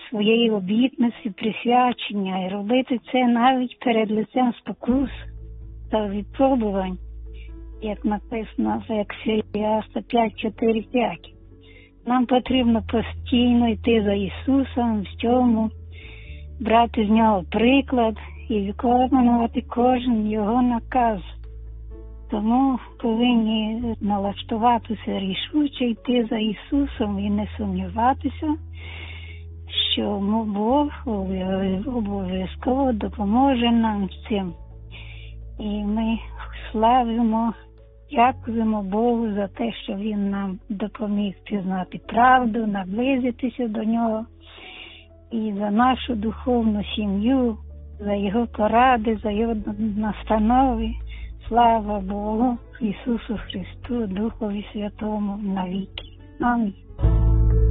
своєї обітниці, присвячення і робити це навіть перед лицем спокус та випробувань, як написано в Ексодуса 5:4-5. Нам потрібно постійно йти за Ісусом в цьому, брати з Нього приклад і виконувати кожен Його наказ. Тому повинні налаштуватися рішуче йти за Ісусом і не сумніватися, що Бог обов'язково допоможе нам в цим. І ми славимо, дякуємо Богу за те, що Він нам допоміг пізнати правду, наблизитися до Нього, і за нашу духовну сім'ю, за Його поради, за Його настанови. Слава Богу, Ісусу Христу, Духові Святому навіки. Амінь.